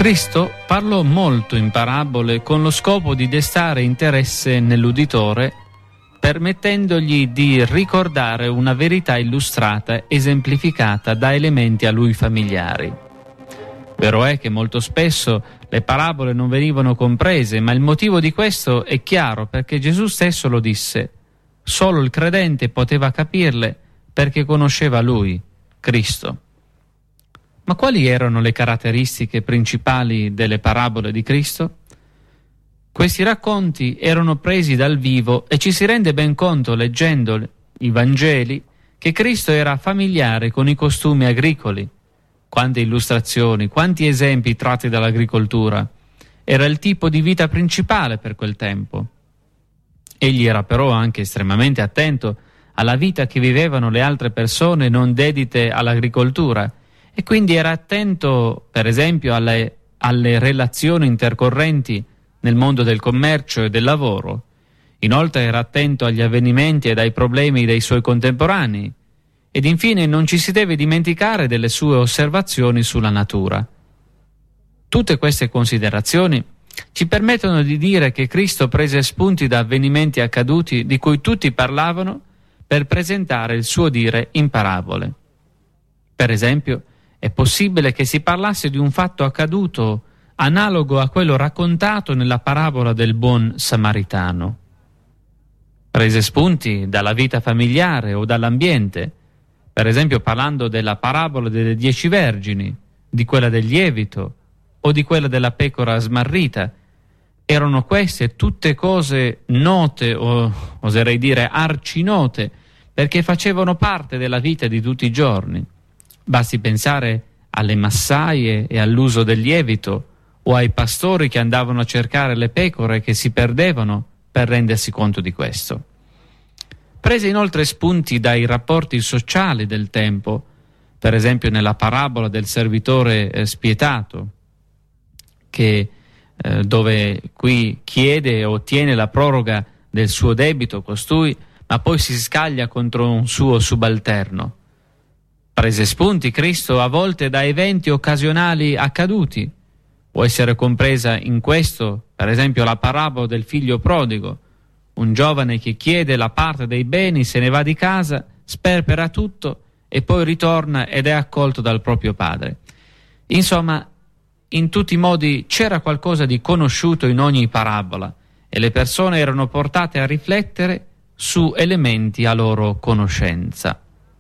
Cristo parlò molto in parabole con lo scopo di destare interesse nell'uditore, permettendogli di ricordare una verità illustrata, esemplificata da elementi a lui familiari. Vero è che molto spesso le parabole non venivano comprese, ma il motivo di questo è chiaro, perché Gesù stesso lo disse. Solo il credente poteva capirle perché conosceva Lui, Cristo. Ma quali erano le caratteristiche principali delle parabole di Cristo? Questi racconti erano presi dal vivo e ci si rende ben conto, leggendo i Vangeli, che Cristo era familiare con i costumi agricoli. Quante illustrazioni, quanti esempi tratti dall'agricoltura. Era il tipo di vita principale per quel tempo. Egli era però anche estremamente attento alla vita che vivevano le altre persone non dedite all'agricoltura, e quindi era attento, per esempio, alle relazioni intercorrenti nel mondo del commercio e del lavoro. Inoltre era attento agli avvenimenti ed ai problemi dei suoi contemporanei. Ed infine non ci si deve dimenticare delle sue osservazioni sulla natura. Tutte queste considerazioni ci permettono di dire che Cristo prese spunti da avvenimenti accaduti di cui tutti parlavano per presentare il suo dire in parabole. Per esempio, è possibile che si parlasse di un fatto accaduto analogo a quello raccontato nella parabola del buon samaritano. Prese spunti dalla vita familiare o dall'ambiente, per esempio parlando della parabola delle 10 vergini, di quella del lievito o di quella della pecora smarrita. Erano queste tutte cose note, o oserei dire arcinote, perché facevano parte della vita di tutti i giorni. Basti pensare alle massaie e all'uso del lievito, o ai pastori che andavano a cercare le pecore che si perdevano per rendersi conto di questo. Prese inoltre spunti dai rapporti sociali del tempo, per esempio nella parabola del servitore spietato, che dove qui chiede o ottiene la proroga del suo debito costui, ma poi si scaglia contro un suo subalterno. Prese spunti Cristo a volte da eventi occasionali accaduti. Può essere compresa in questo, per esempio, la parabola del figlio prodigo, un giovane che chiede la parte dei beni, se ne va di casa, sperpera tutto e poi ritorna ed è accolto dal proprio padre. Insomma, in tutti i modi c'era qualcosa di conosciuto in ogni parabola e le persone erano portate a riflettere su elementi a loro conoscenza.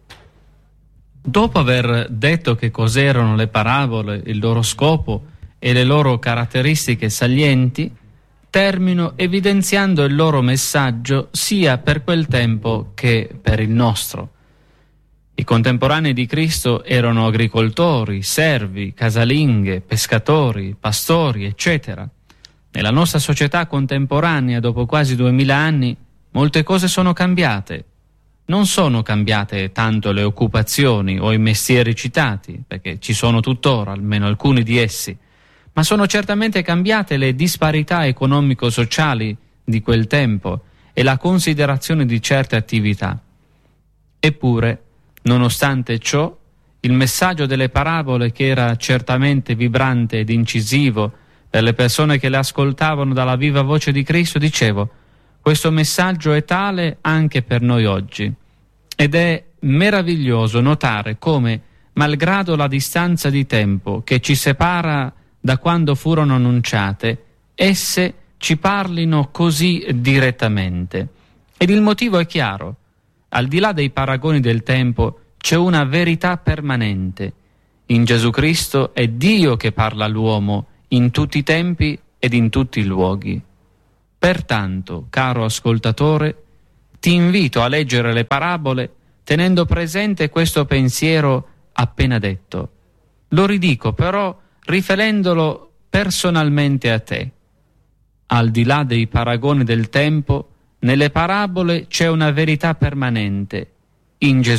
Dopo aver detto che cos'erano le parabole, il loro scopo e le loro caratteristiche salienti, termino evidenziando il loro messaggio sia per quel tempo che per il nostro. I contemporanei di Cristo erano agricoltori, servi, casalinghe, pescatori, pastori, eccetera. Nella nostra società contemporanea, dopo quasi 2000 anni, molte cose sono cambiate. Non sono cambiate tanto le occupazioni o i mestieri citati, perché ci sono tuttora, almeno alcuni di essi, ma sono certamente cambiate le disparità economico-sociali di quel tempo e la considerazione di certe attività. Eppure, nonostante ciò, il messaggio delle parabole, che era certamente vibrante ed incisivo per le persone che le ascoltavano dalla viva voce di Cristo, dicevo, questo messaggio è tale anche per noi oggi. Ed è meraviglioso notare come, malgrado la distanza di tempo che ci separa da quando furono annunciate, esse ci parlino così direttamente. Ed il motivo è chiaro. Al di là dei paragoni del tempo c'è una verità permanente. In Gesù Cristo è Dio che parla all'uomo in tutti i tempi ed in tutti i luoghi. Pertanto, caro ascoltatore, ti invito a leggere le parabole tenendo presente questo pensiero appena detto. Lo ridico però riferendolo personalmente a te. Al di là dei paragoni del tempo, nelle parabole c'è una verità permanente. In Gesù